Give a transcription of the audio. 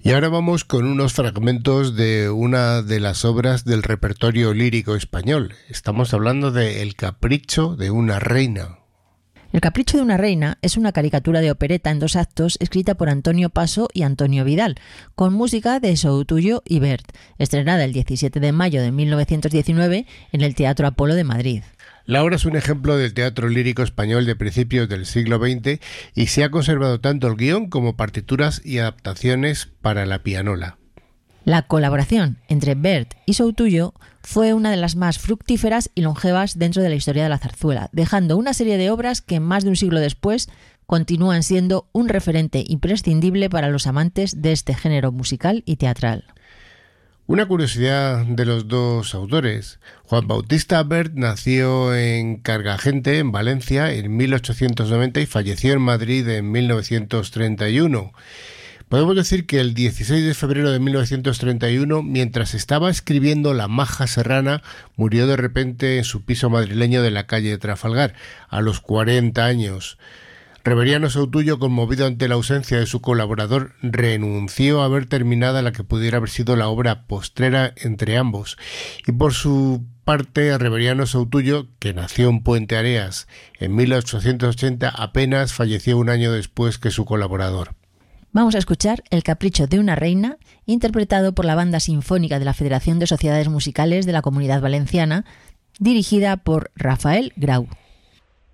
Y ahora vamos con unos fragmentos de una de las obras del repertorio lírico español. Estamos hablando de El capricho de una reina. El capricho de una reina es una caricatura de opereta en 2 actos escrita por Antonio Paso y Antonio Vidal, con música de Soutullo y Bert, estrenada el 17 de mayo de 1919 en el Teatro Apolo de Madrid. La obra es un ejemplo del teatro lírico español de principios del siglo XX y se ha conservado tanto el guión como partituras y adaptaciones para la pianola. La colaboración entre Bert y Soutullo fue una de las más fructíferas y longevas dentro de la historia de la zarzuela, dejando una serie de obras que más de un siglo después continúan siendo un referente imprescindible para los amantes de este género musical y teatral. Una curiosidad de los dos autores. Juan Bautista Bert nació en Cargagente, en Valencia, en 1890 y falleció en Madrid en 1931. Podemos decir que el 16 de febrero de 1931, mientras estaba escribiendo La Maja Serrana, murió de repente en su piso madrileño de la calle de Trafalgar, a los 40 años. Reveriano Soutullo, conmovido ante la ausencia de su colaborador, renunció a ver terminada la que pudiera haber sido la obra postrera entre ambos. Y por su parte, Reveriano Soutullo, que nació en Puente Areas en 1880, apenas falleció un año después que su colaborador. Vamos a escuchar El capricho de una reina, interpretado por la Banda Sinfónica de la Federación de Sociedades Musicales de la Comunidad Valenciana, dirigida por Rafael Grau.